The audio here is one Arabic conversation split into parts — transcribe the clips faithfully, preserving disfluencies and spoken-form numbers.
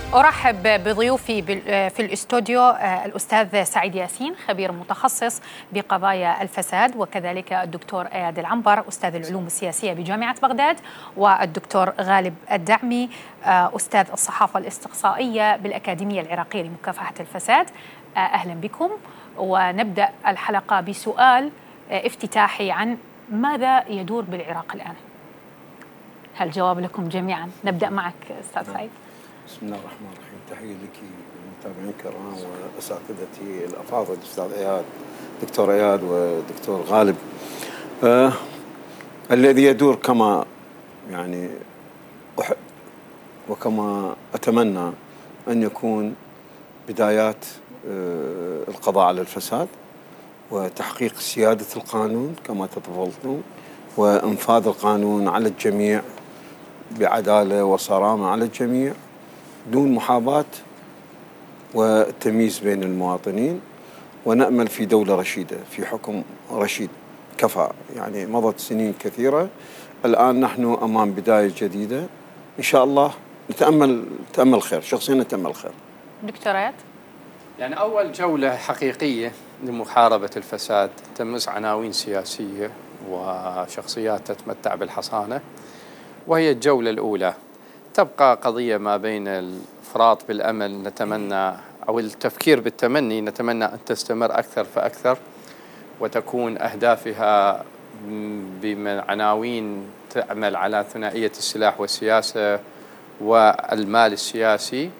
أرحب بضيوفي في الاستوديو الأستاذ سعيد ياسين، خبير متخصص بقضايا الفساد، وكذلك الدكتور اياد العنبر، أستاذ العلوم السياسية بجامعة بغداد، والدكتور غالب الدعمي، أستاذ الصحافة الاستقصائية بالأكاديمية العراقية لمكافحة الفساد. أهلا بكم. ونبدأ الحلقة بسؤال افتتاحي عن ماذا يدور بالعراق الآن. هل جواب لكم جميعا؟ نبدأ معك أستاذ سعيد. بسم الله الرحمن الرحيم. تحية لك المتابعين الكرام وأساتذتي الأفاضل، الأستاذ إياد، دكتور إياد ودكتور غالب. آه الذي يدور كما يعني أحب وكما أتمنى أن يكون بدايات آه القضاء على الفساد وتحقيق سيادة القانون كما تفضلتم، وإنفاذ القانون على الجميع بعدالة وصرامة على الجميع دون محاباة والتمييز بين المواطنين. ونأمل في دولة رشيدة، في حكم رشيد كفى. يعني مضت سنين كثيرة، الآن نحن أمام بداية جديدة إن شاء الله. نتأمل نتأمل خير، شخصيا نتأمل خير. دكتورات، يعني أول جولة حقيقية لمحاربة الفساد تمس عناوين سياسية وشخصيات تتمتع بالحصانة، وهي الجولة الأولى. تبقى قضية ما بين الإفراط بالأمل، نتمنى أو التفكير بالتمني، نتمنى أن تستمر أكثر فأكثر وتكون أهدافها بعناوين تعمل على ثنائية السلاح والسياسة والمال السياسي.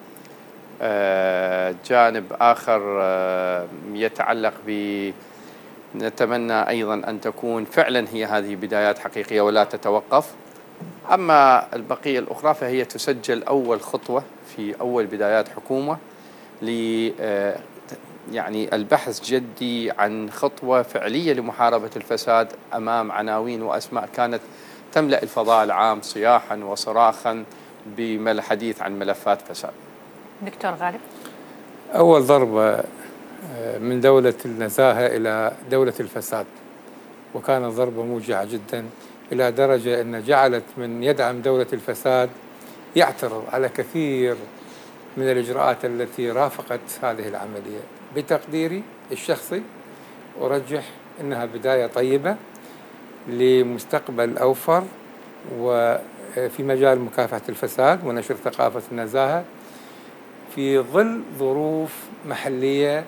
جانب آخر يتعلق ب نتمنى أيضا أن تكون فعلا هي هذه بدايات حقيقية ولا تتوقف. أما البقية الأخرى فهي تسجل أول خطوة في أول بدايات حكومة ل يعني البحث جدي عن خطوة فعلية لمحاربة الفساد أمام عناوين وأسماء كانت تملأ الفضاء العام صياحا وصراخا بالحديث عن ملفات فساد. دكتور غالب، أول ضربة من دولة النزاهة إلى دولة الفساد، وكانت ضربة موجعة جدا إلى درجة أن جعلت من يدعم دولة الفساد يعترض على كثير من الإجراءات التي رافقت هذه العملية. بتقديري الشخصي أرجح أنها بداية طيبة لمستقبل أوفر وفي مجال مكافحة الفساد ونشر ثقافة النزاهة في ظل ظروف محلية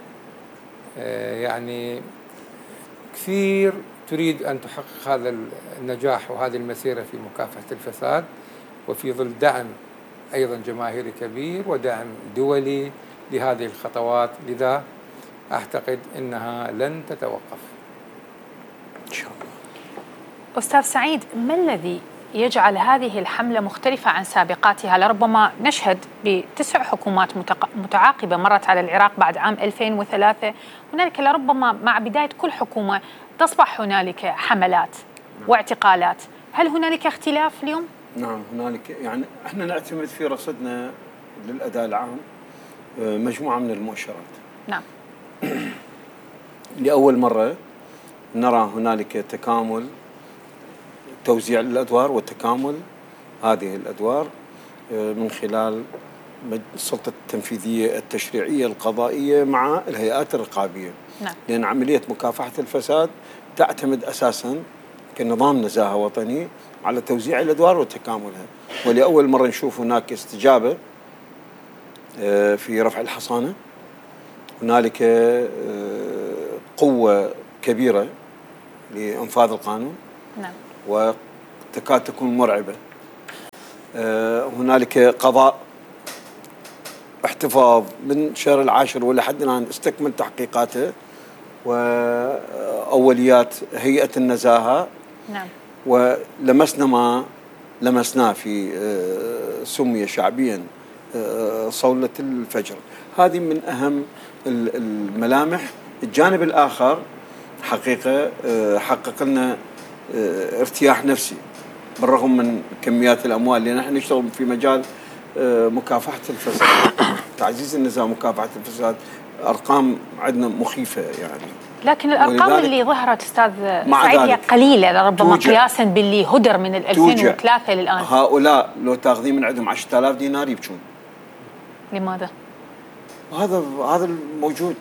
يعني كثير تريد أن تحقق هذا النجاح وهذه المسيرة في مكافحة الفساد، وفي ظل دعم أيضا جماهيري كبير ودعم دولي لهذه الخطوات. لذا أعتقد أنها لن تتوقف إن شاء الله. أستاذ سعيد، ما الذي يجعل هذه الحملة مختلفة عن سابقاتها؟ لربما نشهد بتسع حكومات متعاقبة مرت على العراق بعد عام ألفين وثلاثة، هنالك لربما مع بداية كل حكومة تصبح هنالك حملات واعتقالات. هل هنالك اختلاف اليوم؟ نعم هنالك. يعني احنا نعتمد في رصدنا للأداء العام مجموعة من المؤشرات. نعم. لأول مرة نرى هنالك تكامل توزيع الأدوار وتكامل هذه الأدوار من خلال السلطة التنفيذية التشريعية القضائية مع الهيئات الرقابية. نعم. لأن عملية مكافحة الفساد تعتمد أساساً كنظام نزاهة وطني على توزيع الأدوار وتكاملها. ولأول مرة نشوف هناك استجابة في رفع الحصانة، هنالك قوة كبيرة لإنفاذ القانون. نعم. وتكاد تكون مرعبة. هنالك قضاء احتفاظ من شهر العاشر ولحد الآن استكمل تحقيقاته وأوليات هيئة النزاهة. نعم. ولمسنا ما لمسناه في سمي شعبيا صولة الفجر. هذه من أهم الملامح. الجانب الآخر حقيقة حقق لنا ارتياح نفسي بالرغم من كميات الأموال، لأن نحن نشتغل في مجال مكافحة الفساد، تعزيز النزاهة ومكافحة الفساد. أرقام عندنا مخيفة يعني. لكن الأرقام اللي ظهرت أستاذ سعيد هي قليلة لربما قياسا باللي هدر من ألفين وثلاثة للآن. هؤلاء لو تاخذين من عندهم عشرة آلاف دينار يبكون. لماذا؟ هذا هذا الموجود،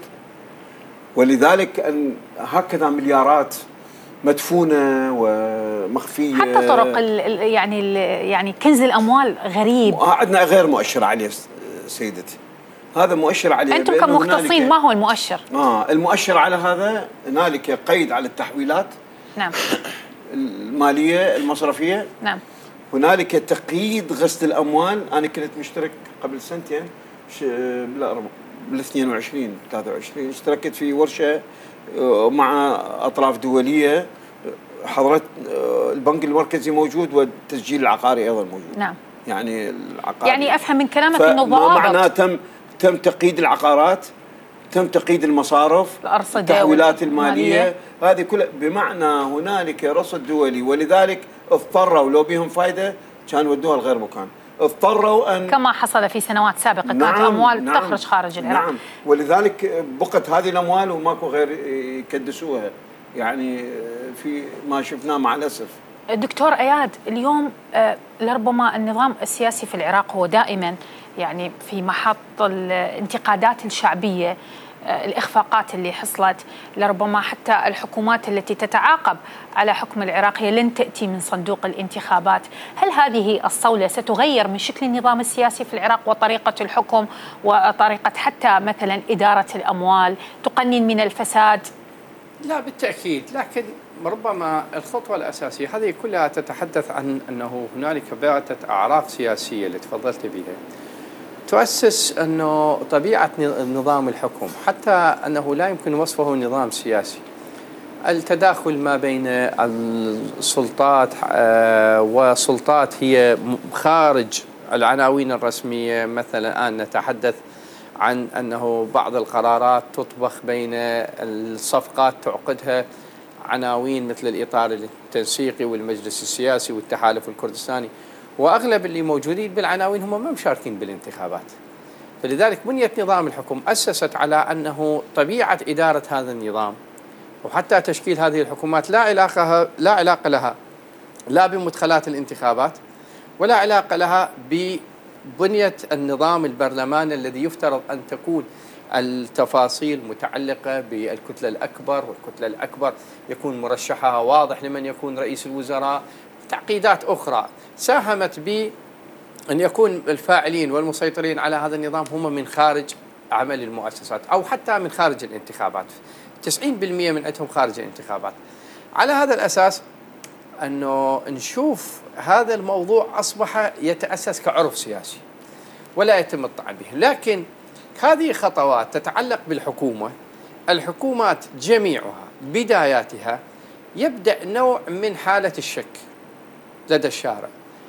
ولذلك أن هكذا مليارات مدفونة ومخفية. حتى طرق ال يعني ال يعني كنز الأموال غريب. عندنا غير مؤشر عليه سيدتي، هذا مؤشر عليه. أنتم كمختصين ما هو المؤشر؟ آه المؤشر على هذا هنالك قيد على التحويلات. نعم. المالية المصرفية. نعم. هنالك تقييد غسل الأموال. أنا كنت مشترك قبل سنتين لا بال اثنين وعشرين ثلاثة وعشرين اشتركت في ورشة مع أطراف دولية، حضرت البنك المركزي موجود والتسجيل العقاري أيضا موجود. نعم. يعني العقاري يعني أفهم من كلامك أنه ضوابط. معناه تم تم تقييد العقارات، تم تقييد المصارف، التحويلات المالية، هذه كلها بمعنى هنالك رصد دولي، ولذلك اضطروا لو بهم فايدة كانوا ودوها لغير مكان، اضطروا أن كما حصل في سنوات سابقة. نعم كانت أموال نعم تخرج خارج العراق. نعم، ولذلك بقت هذه الأموال وماكو غير يكدسوها، يعني في ما شفناه مع الأسف. دكتور اياد، اليوم لربما النظام السياسي في العراق هو دائما يعني في محط الانتقادات الشعبية، الإخفاقات اللي حصلت، لربما حتى الحكومات التي تتعاقب على حكم العراق هي لن تأتي من صندوق الانتخابات. هل هذه الصولة ستغير من شكل النظام السياسي في العراق وطريقة الحكم وطريقة حتى مثلا إدارة الأموال، تقنن من الفساد؟ لا بالتأكيد، لكن ربما الخطوة الأساسية هذه كلها تتحدث عن أنه هنالك بعدة أعراف سياسية اللي تفضلت بها تؤسس أنه طبيعة نظام الحكم، حتى أنه لا يمكن وصفه نظام سياسي. التداخل ما بين السلطات وسلطات هي خارج العناوين الرسمية. مثلا الآن نتحدث عن أنه بعض القرارات تطبخ بين الصفقات تعقدها عناوين مثل الإطار التنسيقي والمجلس السياسي والتحالف الكردستاني، وأغلب اللي موجودين بالعناوين هم ما مشاركين بالانتخابات. فلذلك بنية نظام الحكم أسست على أنه طبيعة إدارة هذا النظام وحتى تشكيل هذه الحكومات لا علاقة لا علاقة لها لا بمدخلات الانتخابات ولا علاقة لها ببنية النظام البرلماني الذي يفترض أن تكون التفاصيل متعلقة بالكتلة الأكبر، والكتلة الأكبر يكون مرشحها واضح لمن يكون رئيس الوزراء، تعقيدات أخرى ساهمت بأن يكون الفاعلين والمسيطرين على هذا النظام هم من خارج عمل المؤسسات أو حتى من خارج الانتخابات. تسعين بالمئة من عندهم خارج الانتخابات. على هذا الأساس أنه نشوف هذا الموضوع أصبح يتأسس كعرف سياسي ولا يتم الطعن به. لكن هذه خطوات تتعلق بالحكومة. الحكومات جميعها بداياتها يبدأ نوع من حالة الشك لدى الشارع.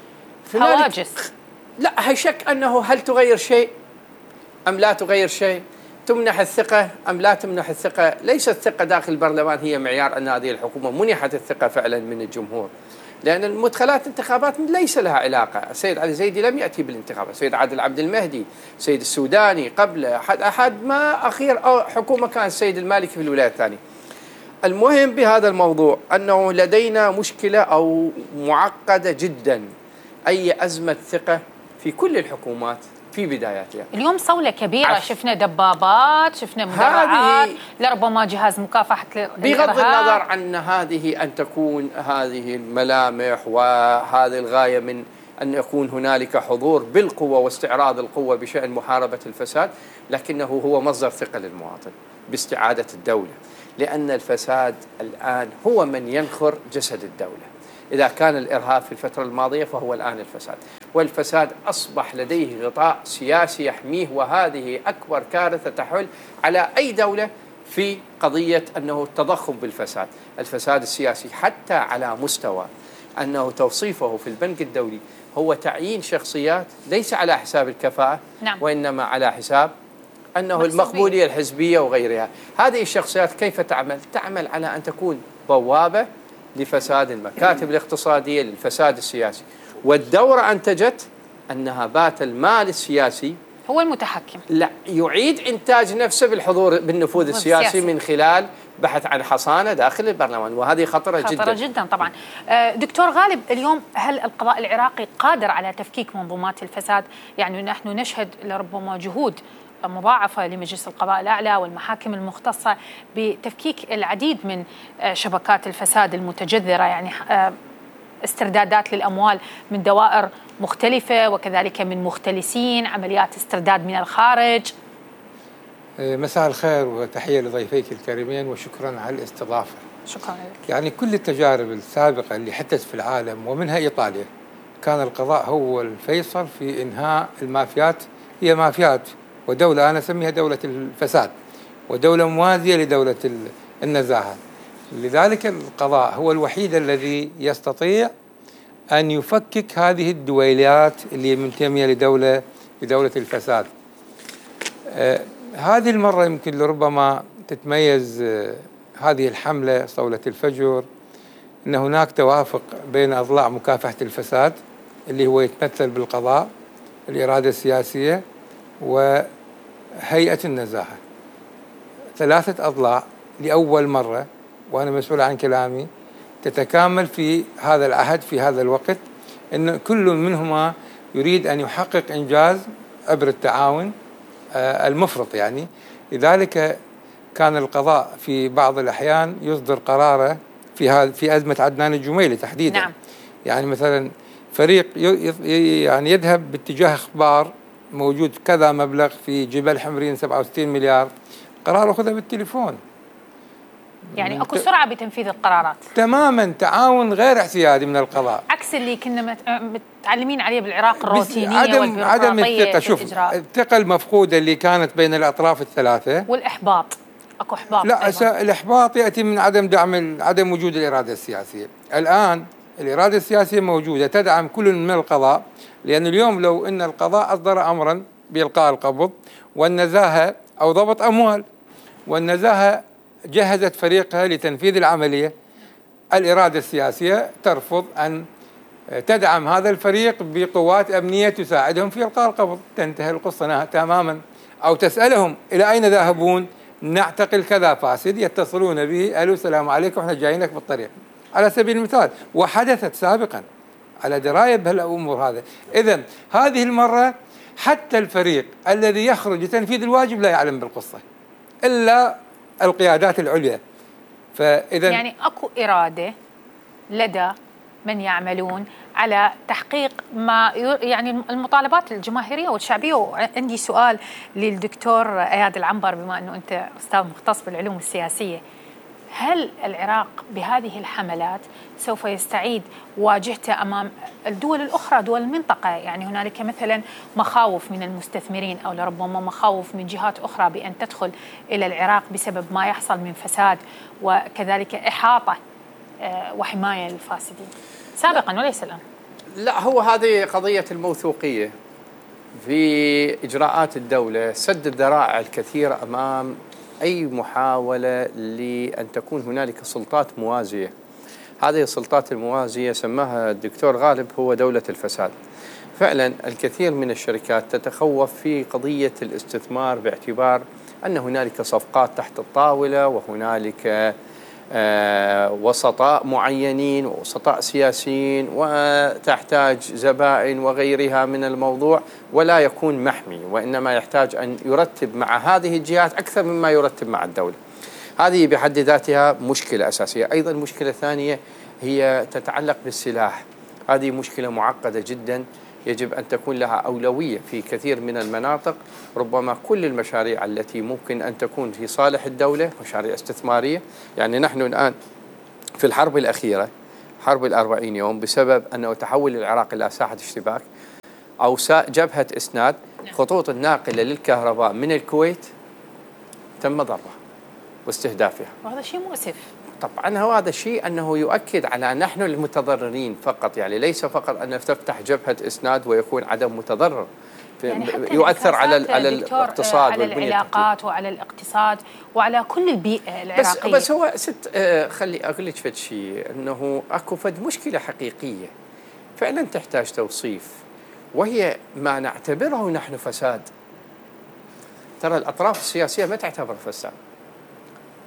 هواجس. لا، هي شك أنه هل تغير شيء أم لا تغير شيء، تمنح الثقة أم لا تمنح الثقة. ليست الثقة داخل البرلمان هي معيار أن هذه الحكومة منحت الثقة فعلا من الجمهور، لأن المدخلات الانتخابات ليس لها علاقة. السيد علي زيدي لم يأتي بالانتخابات، السيد عادل عبد المهدي، السيد السوداني قبل أحد أحد ما أخير أو حكومة كان السيد المالكي في الولاية الثانية. المهم بهذا الموضوع أنه لدينا مشكلة أو معقدة جدا، أي أزمة ثقة في كل الحكومات في بداياتها. اليوم صولة كبيرة، عف. شفنا دبابات، شفنا مدرعات، لربما جهاز مكافحة بغض النظر عن هذه أن تكون هذه الملامح وهذه الغاية من أن يكون هنالك حضور بالقوة واستعراض القوة بشأن محاربة الفساد، لكنه هو مصدر ثقة للمواطن باستعادة الدولة، لأن الفساد الآن هو من ينخر جسد الدولة. إذا كان الإرهاب في الفترة الماضية فهو الآن الفساد، والفساد أصبح لديه غطاء سياسي يحميه، وهذه أكبر كارثة تحل على أي دولة في قضية أنه التضخم بالفساد. الفساد السياسي حتى على مستوى أنه توصيفه في البنك الدولي هو تعيين شخصيات ليس على حساب الكفاءة، نعم. وإنما على حساب أنه المقبولية الحزبية وغيرها. هذه الشخصيات كيف تعمل؟ تعمل على أن تكون بوابة لفساد المكاتب الاقتصادية، للفساد السياسي. والدورة أنتجت أنها بات المال السياسي هو المتحكم، لا يعيد إنتاج نفسه بالحضور بالنفوذ السياسي, السياسي من خلال بحث عن حصانة داخل البرلمان، وهذه خطرة جدا. خطرة جدا طبعا. دكتور غالب، اليوم هل القضاء العراقي قادر على تفكيك منظومات الفساد؟ يعني نحن نشهد لربما جهود مضاعفة لمجلس القضاء الأعلى والمحاكم المختصة بتفكيك العديد من شبكات الفساد المتجذرة، يعني استردادات للأموال من دوائر مختلفة وكذلك من مختلسين، عمليات استرداد من الخارج. مساء الخير وتحية لضيفيك الكريمين وشكرا على الاستضافة. شكرا لك. يعني كل التجارب السابقة اللي حدثت في العالم ومنها إيطاليا كان القضاء هو الفيصل في إنهاء المافيات. هي مافيات ودولة أنا أسميها دولة الفساد ودولة موازية لدولة النزاهة. لذلك القضاء هو الوحيد الذي يستطيع أن يفكك هذه الدويلات اللي منتمية لدولة لدولة الفساد. آه هذه المرة يمكن لربما تتميز آه هذه الحملة صولة الفجر أن هناك توافق بين أضلاع مكافحة الفساد اللي هو يتمثل بالقضاء، الإرادة السياسية، وهيئة النزاهة. ثلاثة أضلاع لأول مرة، وأنا مسؤول عن كلامي، تتكامل في هذا العهد في هذا الوقت، أن كل منهما يريد أن يحقق إنجاز عبر التعاون المفرط. يعني لذلك كان القضاء في بعض الأحيان يصدر قراره في هذا في أزمة عدنان الجميلي تحديدا. نعم. يعني مثلا فريق يعني يذهب باتجاه إخبار موجود كذا مبلغ في جبل حمرين سبعة وستين مليار، قرار أخذه بالتليفون. يعني اكو سرعه بتنفيذ القرارات تماما، تعاون غير اعتيادي من القضاء، عكس اللي كنا متعلمين عليه بالعراق، الروتينيه عدم عدم الثقه. شوف الثقه المفقوده اللي كانت بين الاطراف الثلاثه والاحباط. اكو احباط. لا أيضاً. الاحباط ياتي من عدم دعم عدم وجود الاراده السياسيه. الان الاراده السياسيه موجوده تدعم كل من القضاء، لان اليوم لو ان القضاء اصدر امرا بالقاء القبض والنزاهه او ضبط اموال والنزاهه جهزت فريقها لتنفيذ العملية، الإرادة السياسية ترفض أن تدعم هذا الفريق بقوات أمنية تساعدهم في إلقاء القبض، تنتهي القصة تماما. أو تسألهم إلى أين ذاهبون؟ نعتقل كذا فاسد، يتصلون به، ألو السلام عليكم احنا جايينك بالطريق، على سبيل المثال. وحدثت سابقا على دراية بهالأمور هذا. إذن هذه المرة حتى الفريق الذي يخرج لتنفيذ الواجب لا يعلم بالقصة إلا القيادات العليا. فإذا يعني اكو إرادة لدى من يعملون على تحقيق ما يعني المطالبات الجماهيرية والشعبية. وعندي سؤال للدكتور اياد العنبر، بما انه انت استاذ مختص بالعلوم السياسية، هل العراق بهذه الحملات سوف يستعيد واجهته أمام الدول الأخرى، دول المنطقة؟ يعني هنالك مثلا مخاوف من المستثمرين أو لربما مخاوف من جهات أخرى بأن تدخل إلى العراق بسبب ما يحصل من فساد وكذلك إحاطة وحماية للفاسدين سابقا وليس الآن. لا، هو هذه قضية الموثوقية في إجراءات الدولة، سد الذرائع الكثيرة أمام أي محاولة لأن تكون هنالك سلطات موازية. هذه السلطات الموازية سماها الدكتور غالب هو دولة الفساد. فعلا الكثير من الشركات تتخوف في قضية الاستثمار باعتبار أن هنالك صفقات تحت الطاولة وهنالك آه وسطاء معينين ووسطاء سياسيين وتحتاج زبائن وغيرها من الموضوع، ولا يكون محمي، وإنما يحتاج أن يرتب مع هذه الجهات أكثر مما يرتب مع الدولة. هذه بحد ذاتها مشكلة أساسية. أيضا مشكلة ثانية هي تتعلق بالسلاح. هذه مشكلة معقدة جدا، يجب أن تكون لها أولوية في كثير من المناطق. ربما كل المشاريع التي ممكن أن تكون في صالح الدولة مشاريع استثمارية. يعني نحن الآن في الحرب الأخيرة، حرب الأربعين يوم، بسبب أنه تحول العراق إلى ساحة اشتباك أو جبهة إسناد، خطوط الناقلة للكهرباء من الكويت تم ضربها واستهدافها، وهذا شيء مؤسف. طبعا هو هذا الشيء أنه يؤكد على نحن المتضررين فقط، يعني ليس فقط أن تفتح جبهة إسناد ويكون عدم متضرر، يعني يؤثر على على الاقتصاد على العلاقات وعلى الاقتصاد وعلى كل البيئة العراقية. بس بس هو ست آه خلي أقول لك فد شيء، أنه أكو فد مشكلة حقيقية فعلا تحتاج توصيف، وهي ما نعتبره نحن فساد. ترى الأطراف السياسية ما تعتبر فساد،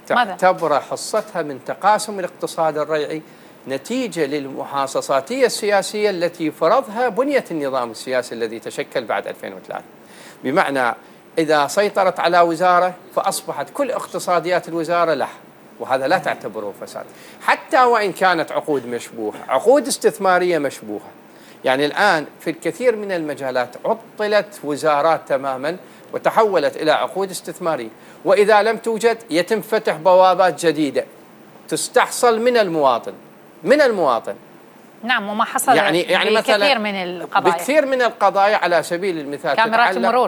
تعتبر حصتها من تقاسم الاقتصاد الريعي نتيجة للمحاصصاتية السياسية التي فرضها بنية النظام السياسي الذي تشكل بعد ألفين وثلاثة. بمعنى إذا سيطرت على وزارة فأصبحت كل اقتصاديات الوزارة لها، وهذا لا تعتبره فساد، حتى وإن كانت عقود مشبوهة، عقود استثمارية مشبوهة. يعني الآن في الكثير من المجالات عطلت وزارات تماما وتحولت إلى عقود استثمارية، وإذا لم توجد يتم فتح بوابات جديدة تستحصل من المواطن من المواطن نعم، وما حصل يعني يعني مثلا بكثير من القضايا بكثير من القضايا على سبيل المثال كاميرات المرور،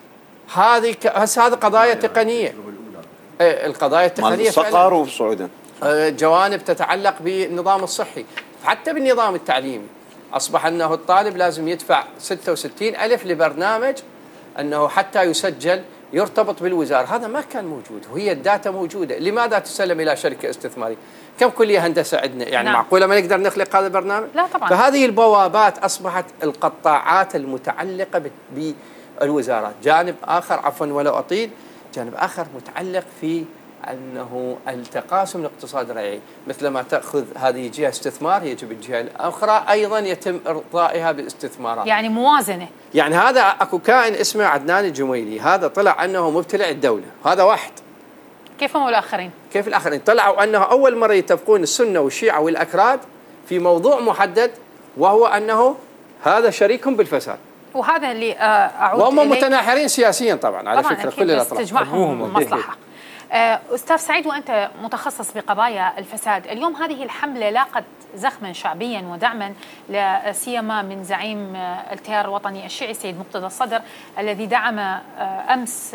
هذه هسه هذه قضايا تقنية. القضايا التقنية الصقر وصعودا جوانب تتعلق بالنظام الصحي، حتى بالنظام التعليمي أصبح أنه الطالب لازم يدفع ستة وستين ألف لبرنامج أنه حتى يسجل يرتبط بالوزارة. هذا ما كان موجود، وهي الداتا موجودة. لماذا تسلم إلى شركة استثمارية؟ كم كلية هندسة عندنا؟ يعني نعم. معقولة ما نقدر نخلق هذا البرنامج؟ لا طبعا. فهذه البوابات أصبحت القطاعات المتعلقة بالوزارات. جانب آخر، عفوا ولا أطيل، جانب آخر متعلق في أنه التقاسم الاقتصادي الريعي، مثل ما تأخذ هذه جهة استثمار يجب الجهة الأخرى أيضا يتم إرضائها بالاستثمارات، يعني موازنة. يعني هذا أكو كائن اسمه عدنان الجميلي، هذا طلع أنه مبتلع الدولة، هذا واحد. كيف هم الآخرين؟ كيف الآخرين؟ طلعوا أنه أول مرة يتفقون السنة والشيعة والأكراد في موضوع محدد، وهو أنه هذا شريك بالفساد. وهذا اللي أعود وهم متناحرين سياسيا طبعا على طبعاً فكرة كل الأطراف. استجمعهم مصلحة. أستاذ سعيد، وأنت متخصص بقضايا الفساد، اليوم هذه الحملة لاقت زخما شعبيا ودعما لا سيما من زعيم التيار الوطني الشيعي السيد مقتدى الصدر، الذي دعم أمس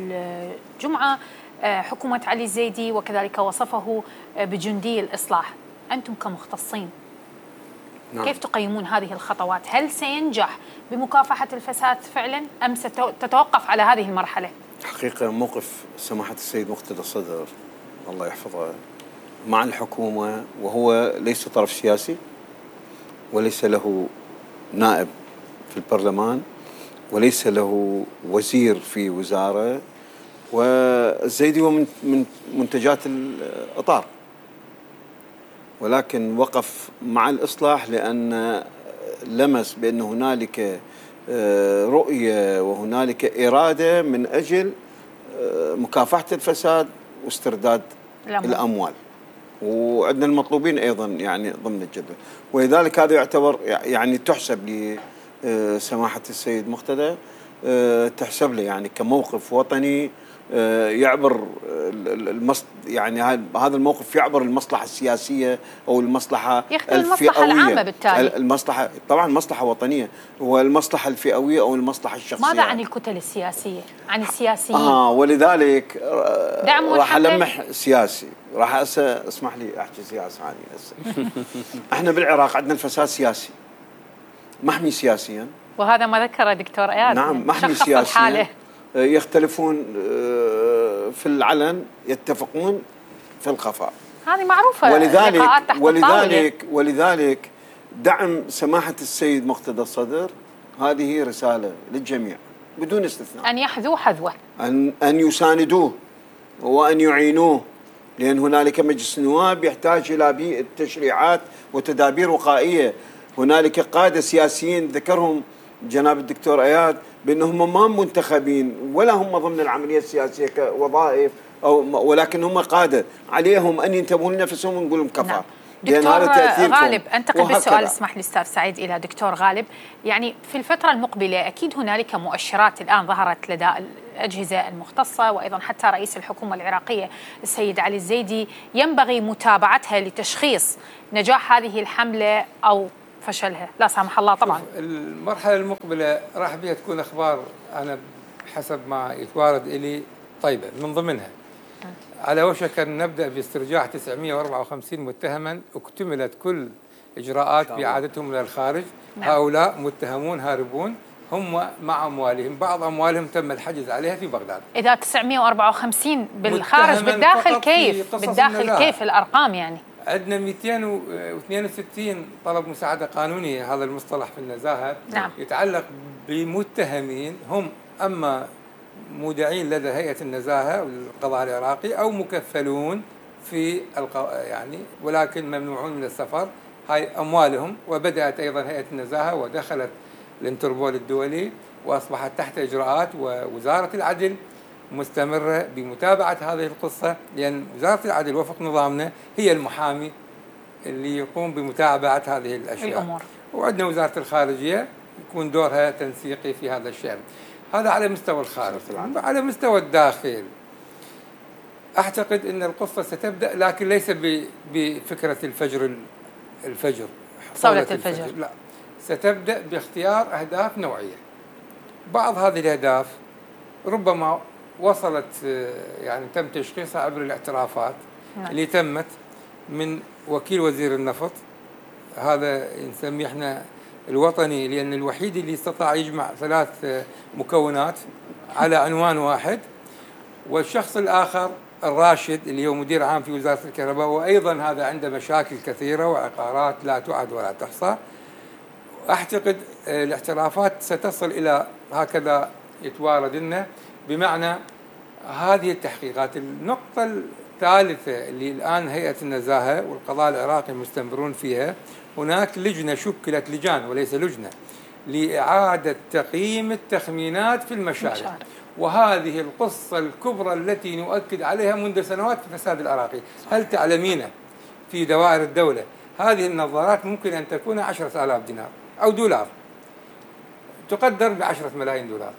الجمعة حكومة علي الزيدي وكذلك وصفه بجندي الإصلاح. أنتم كمختصين نعم. كيف تقيمون هذه الخطوات؟ هل سينجح بمكافحة الفساد فعلا أم ستتوقف على هذه المرحلة؟ حقيقة موقف سماحة السيد مقتدى الصدر الله يحفظه مع الحكومة، وهو ليس طرف سياسي وليس له نائب في البرلمان وليس له وزير في وزارة، والزيدي هو من منتجات الإطار، ولكن وقف مع الإصلاح لأن لمس بأن هنالك رؤية وهنالك إرادة من أجل مكافحة الفساد واسترداد الأموال, الأموال. وعندنا المطلوبين أيضا يعني ضمن الجدول، ولذلك هذا يعتبر يعني تحسب لسماحة السيد مقتدى، تحسب له يعني كموقف وطني يعبر المص يعني هذا الموقف يعبر المصلحة السياسية أو المصلحة المصلحة العامة، بالتالي المصلحة طبعا مصلحة وطنية والمصلحة الفئوية أو المصلحة الشخصية. ماذا عن الكتل السياسية؟ عن السياسيين؟ آه ولذلك راح الحملة؟ ألمح سياسي، راح اسمح لي أحكي سياسة عني. احنا بالعراق عندنا الفساد سياسي محمي سياسيا، وهذا ما ذكره دكتور اياد. نعم محمي سياسيا، يختلفون في العلن يتفقون في الخفاء، هذه معروفة. ولذلك ولذلك ولذلك دعم سماحة السيد مقتدى الصدر هذه رسالة للجميع بدون استثناء، أن يحذو حذوه، أن أن يساندوه وأن يعينوه، لأن هنالك مجلس النواب يحتاج إلى بيئة تشريعات وتدابير وقائية. هنالك قادة سياسيين ذكرهم جناب الدكتور اياد بانهم ما منتخبين ولا هم ضمن العمليه السياسيه كوظائف او ولكن هم قاده، عليهم ان ينتبهون لنفسهم ونقول لهم كفى. نعم. دكتور غالب، انتقل بالسؤال، اسمح لي استاذ سعيد الى دكتور غالب. يعني في الفتره المقبله اكيد هنالك مؤشرات الان ظهرت لدى الاجهزه المختصه وايضا حتى رئيس الحكومه العراقيه السيد علي الزيدي ينبغي متابعتها لتشخيص نجاح هذه الحمله او فشلها لا سامح الله. طبعا المرحله المقبله راح بها تكون اخبار انا حسب ما يتوارد الي طيبه، من ضمنها على وشك ان نبدا باسترجاع تسعمئة وأربعة وخمسين متهما اكتملت كل اجراءات باعادتهم الى الخارج. نعم. هؤلاء متهمون هاربون هم مع اموالهم، بعض اموالهم تم الحجز عليها في بغداد. اذا تسعمئة وأربعة وخمسين بالخارج بالداخل كيف؟ بالداخل كيف الارقام؟ يعني عندنا مئتين واثنين وستين طلب مساعدة قانونية، هذا المصطلح في النزاهة. نعم. يتعلق بمتهمين هم أما مودعين لدى هيئة النزاهة والقضاء العراقي أو مكفلون في الق... يعني ولكن ممنوعون من السفر، هاي أموالهم. وبدأت أيضا هيئة النزاهة ودخلت الانتربول الدولي وأصبحت تحت إجراءات، ووزارة العدل مستمرة بمتابعة هذه القصة، لأن وزارة العدل وفق نظامنا هي المحامي اللي يقوم بمتابعة هذه الأشياء الأمور. وعندنا وزارة الخارجية يكون دورها تنسيقي في هذا الشأن. هذا على مستوى الخارج. على مستوى الداخل أعتقد أن القصة ستبدأ، لكن ليس بفكرة الفجر الفجر صولة الفجر. الفجر لا، ستبدأ باختيار أهداف نوعية. بعض هذه الأهداف ربما وصلت يعني تم تشخيصها عبر الاعترافات نعم. اللي تمت من وكيل وزير النفط، هذا نسميه احنا الوطني، لأن الوحيد اللي استطاع يجمع ثلاث مكونات على عنوان واحد. والشخص الآخر الراشد اللي هو مدير عام في وزارة الكهرباء، وأيضا هذا عنده مشاكل كثيرة وعقارات لا تعد ولا تحصى. أعتقد الاعترافات ستصل إلى هكذا يتوارد لنا، بمعنى هذه التحقيقات. النقطة الثالثة اللي الآن هيئة النزاهة والقضاء العراقي مستمرون فيها، هناك لجنة شكلت، لجان وليس لجنة، لإعادة تقييم التخمينات في المشاريع. وهذه القصة الكبرى التي نؤكد عليها منذ سنوات في الفساد العراقي. هل تعلمين في دوائر الدولة هذه النظارات ممكن أن تكون عشرة آلاف دينار أو دولار، تقدر بعشرة ملايين دولار.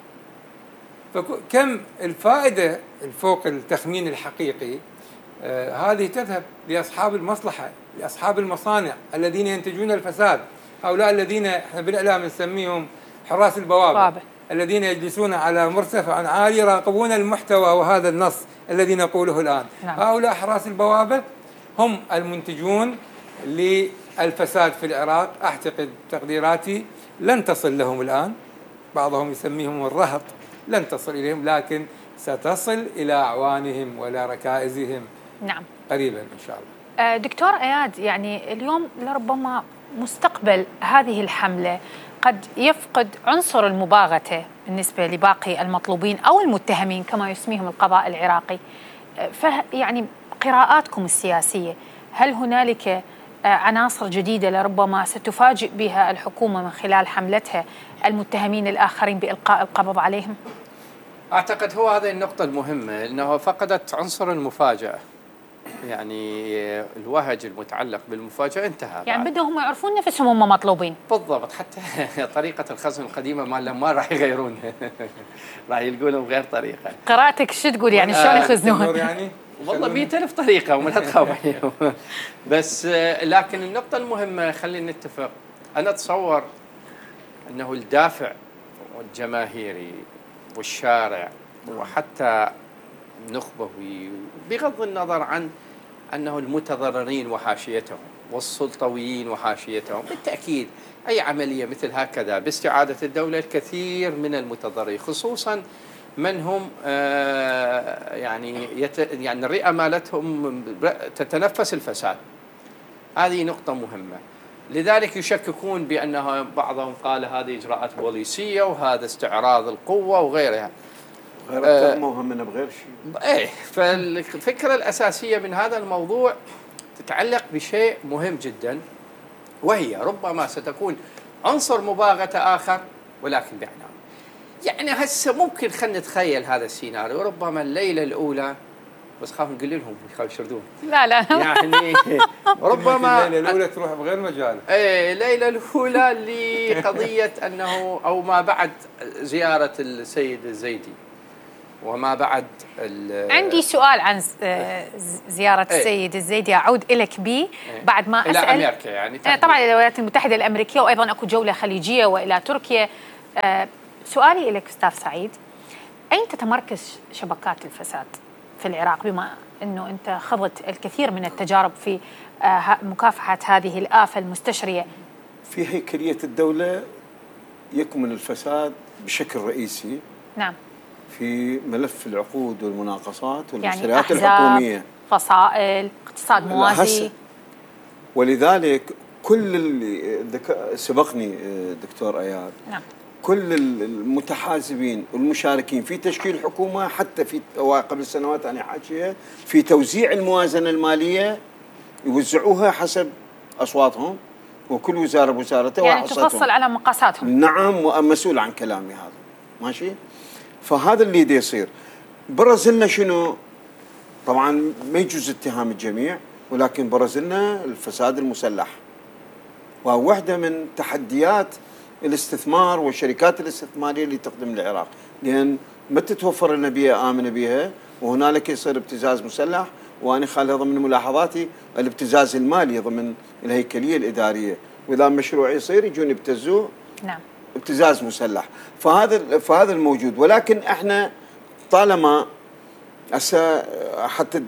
فكم الفائدة الفوق التخمين الحقيقي؟ آه هذه تذهب لأصحاب المصلحة، لأصحاب المصانع الذين ينتجون الفساد، هؤلاء الذين احنا بالإعلام نسميهم حراس البوابة بابا. الذين يجلسون على مرتفع عالي يراقبون المحتوى وهذا النص الذي نقوله الآن. نعم. هؤلاء حراس البوابة هم المنتجون للفساد في العراق. أعتقد تقديراتي لن تصل لهم الآن، بعضهم يسميهم الرهط، لن تصل إليهم، لكن ستصل إلى أعوانهم وإلى ركائزهم نعم قريبا إن شاء الله. دكتور إياد، يعني اليوم لربما مستقبل هذه الحملة قد يفقد عنصر المباغتة بالنسبة لباقي المطلوبين أو المتهمين كما يسميهم القضاء العراقي. فيعني قراءاتكم السياسية، هل هنالك عناصر جديدة لربما ستفاجئ بها الحكومة من خلال حملتها المتهمين الآخرين بإلقاء القبض عليهم؟ أعتقد هو هذه النقطة المهمة، أنه فقدت عنصر المفاجأة. يعني الوهج المتعلق بالمفاجأة انتهى. يعني بدهم يعرفون نفسهم هم مطلوبين. بالضبط، حتى طريقة الخزن القديمة ما لهم ما راح يغيرونها، راح يلقونها بغير طريقة. قراءتك شو تقول يعني شلون يخزنون؟ يعني والله مئة ألف طريقة وما تخاف عليهم. بس لكن النقطة المهمة خلينا نتفق، أنا أتصور أنه الدافع الجماهيري والشارع وحتى نخبوي، بغض النظر عن أنه المتضررين وحاشيتهم والسلطويين وحاشيتهم، بالتأكيد أي عملية مثل هكذا باستعادة الدولة، الكثير من المتضررين خصوصا من هم آه يعني يت يعني الرئة مالتهم تتنفس الفساد. هذه نقطة مهمة. لذلك يشككون بأنه بعضهم قال هذه إجراءات بوليسية وهذا استعراض القوة وغيرها. غير مهمة بغير شيء. ايه، فالفكرة الأساسية من هذا الموضوع تتعلق بشيء مهم جدا، وهي ربما ستكون عنصر مباغتة آخر ولكن بعناء. يعني هسه ممكن خلينا نتخيل هذا السيناريو، ربما الليلة الأولى، بس خاف نقول لهم يخاف يشردون. لا لا يعني ربما الليلة الأولى تروح بغير مجال. ايه، الليلة الأولى لقضية أنه أو ما بعد زيارة السيد الزيدي وما بعد. عندي سؤال عن زيارة ايه؟ السيد الزيدي أعود إليك به ايه؟ بعد ما أسأل إلى أمريكا يعني تحديد. طبعا إلى الولايات المتحدة الأمريكية، وأيضا أكو جولة خليجية وإلى تركيا. أه سؤالي إليك أستاذ سعيد، أين تتمركز شبكات الفساد في العراق، بما أنه أنت خضت الكثير من التجارب في أه مكافحة هذه الآفة المستشرية؟ في هيكلية الدولة يكمن الفساد بشكل رئيسي. نعم. في ملف العقود والمناقصات والمشتريات يعني الحكومية، فصائل، اقتصاد موازي. ولذلك كل اللي سبقني دكتور إياد نعم. كل المتحازبين والمشاركين في تشكيل حكومة، حتى في قبل سنوات أنا حاكيها، في توزيع الموازنة المالية يوزعوها حسب أصواتهم، وكل وزارة بوزارتها يعني تفصل على مقاساتهم. نعم، مسؤول عن كلامي هذا ماشي. فهذا اللي دي يصير. برز لنا شنو؟ طبعا ما يجوز اتهام الجميع، ولكن برز لنا الفساد المسلح، وهو واحدة من تحديات الاستثمار والشركات الاستثمارية اللي تخدم العراق، لأن ما تتوفر لنا بيئة آمنة بها، وهنالك يصير ابتزاز مسلح. وأنا خالي ضمن ملاحظاتي الابتزاز المالي ضمن الهيكلية الإدارية، وإذا مشروع يصير يجون يبتزوه. نعم. ابتزاز مسلح. فهذا فهذا الموجود. ولكن احنا طالما هسه حتى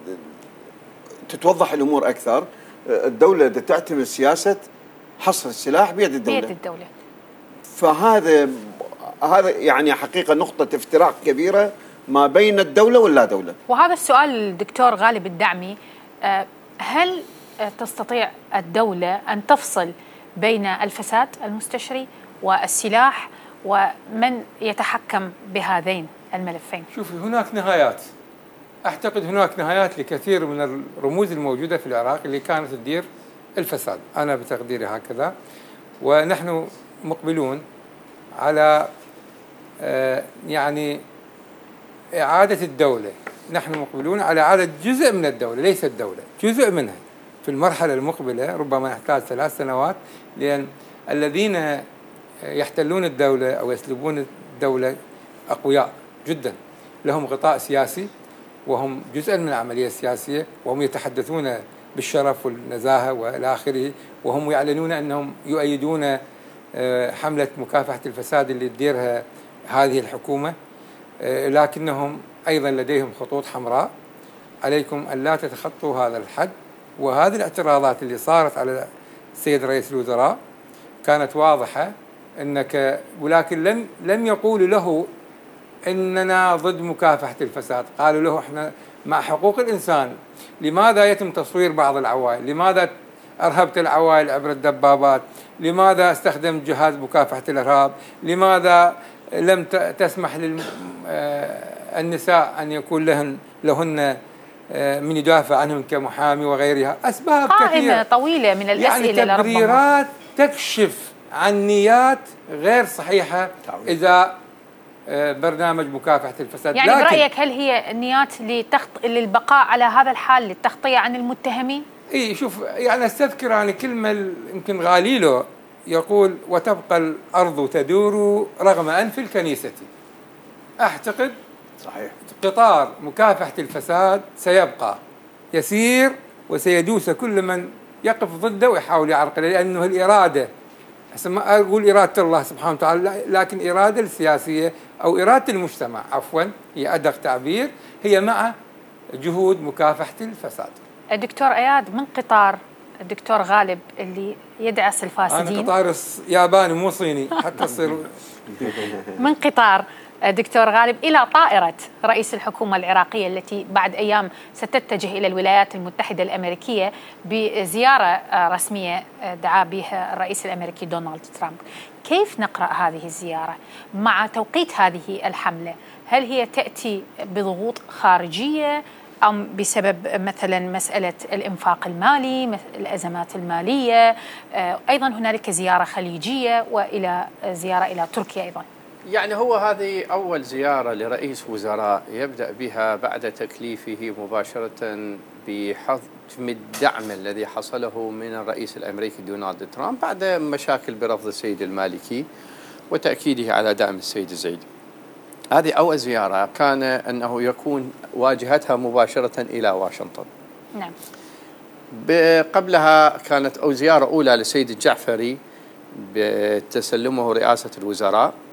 تتوضح الامور اكثر، الدوله تعتمد سياسه حصر السلاح بيد الدوله. بيد الدوله. فهذا هذا يعني حقيقه نقطه افتراق كبيره ما بين الدوله واللا دوله. وهذا السؤال دكتور غالب الدعمي، هل تستطيع الدوله ان تفصل بين الفساد المستشري والسلاح، ومن يتحكم بهذين الملفين؟ شوفي، هناك نهايات. أعتقد هناك نهايات لكثير من الرموز الموجودة في العراق اللي كانت تدير الفساد، أنا بتقديري هكذا. ونحن مقبلون على يعني إعادة الدولة، نحن مقبلون على إعادة جزء من الدولة، ليس الدولة، جزء منها في المرحلة المقبلة. ربما نحتاج ثلاث سنوات، لأن الذين يحتلون الدولة أو يسلبون الدولة أقوياء جدا، لهم غطاء سياسي وهم جزء من العملية السياسية، وهم يتحدثون بالشرف والنزاهة وإلى آخره، وهم يعلنون أنهم يؤيدون حملة مكافحة الفساد اللي تديرها هذه الحكومة، لكنهم أيضا لديهم خطوط حمراء. عليكم أن لا تتخطوا هذا الحد. وهذه الاعتراضات اللي صارت على السيد رئيس الوزراء كانت واضحة، انك ولكن لم لم يقولوا له اننا ضد مكافحة الفساد، قالوا له احنا مع حقوق الانسان. لماذا يتم تصوير بعض العوائل؟ لماذا ارهبت العوائل عبر الدبابات؟ لماذا استخدم جهاز مكافحة الارهاب؟ لماذا لم تسمح للنساء ان يكون لهن لهن من يدافع عنهم كمحامي وغيرها؟ اسباب قائمة كثيرة طويلة من الاسئلة، يعني تبريرات تكشف عن نيات غير صحيحة إذا برنامج مكافحة الفساد. يعني برأيك هل هي نيات لتخط... للبقاء على هذا الحال، للتغطية عن المتهمين؟ اي شوف، يعني استذكر يعني كلمة يمكن غاليلو يقول: وتبقى الأرض تدور رغم أنف الكنيسة. أعتقد صحيح قطار مكافحة الفساد سيبقى يسير، وسيدوس كل من يقف ضده ويحاول يعرقله، لأنه الإرادة، ما أقول إرادة الله سبحانه وتعالى، لكن إرادة السياسية أو إرادة المجتمع عفوا، هي أدق تعبير، هي مع جهود مكافحة الفساد. الدكتور اياد، من قطار الدكتور غالب اللي يدعس الفاسدين، أنا قطار ياباني مو صيني حتى تصير من قطار دكتور غالب إلى طائرة رئيس الحكومة العراقية التي بعد أيام ستتجه إلى الولايات المتحدة الأمريكية بزيارة رسمية دعا بها الرئيس الأمريكي دونالد ترامب. كيف نقرأ هذه الزيارة مع توقيت هذه الحملة؟ هل هي تأتي بضغوط خارجية أم بسبب مثلا مسألة الإنفاق المالي، الأزمات المالية؟ أيضا هنالك زيارة خليجية وإلى زيارة إلى تركيا أيضا. يعني هو هذه أول زيارة لرئيس وزراء يبدأ بها بعد تكليفه مباشرة بحجم الدعم الذي حصله من الرئيس الأمريكي دونالد ترامب بعد مشاكل برفض السيد المالكي وتأكيده على دعم السيد الزيدي. هذه أول زيارة كان أنه يكون واجهتها مباشرة إلى واشنطن. نعم. قبلها كانت أو زيارة أولى للسيد الجعفري بتسلمه رئاسة الوزراء